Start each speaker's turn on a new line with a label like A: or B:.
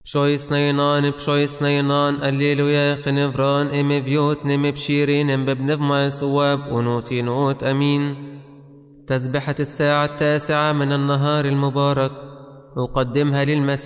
A: بشويس نينان بشويس نينان الليلويا خنفران ام بيوت نم بشيرين ام ببنف ما سواب ونوتي نوت امين. تسبحة الساعة 9 من النهار المبارك أقدمها للمسيح